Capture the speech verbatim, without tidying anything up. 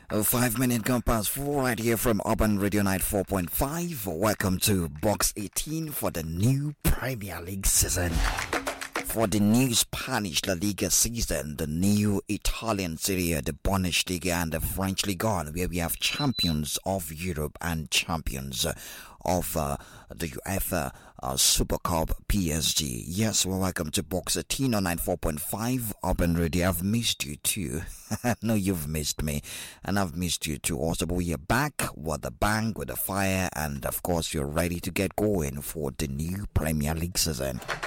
Oh, five minutes gone past four right here from Urban Radio Night four point five. Welcome to Box eighteen for the new Premier League season. For the new Spanish La Liga season, the new Italian Serie A, the Bundesliga and the French Ligue one, where we have champions of Europe and champions of uh, the UEFA uh, Super Cup P S G. Yes, well, welcome to Box eighteen on ninety-four point five Urban Radio. I've missed you too. No, you've missed me, and I've missed you too also, but we are back with a bang, with a fire, and of course you're ready to get going for the new Premier League season.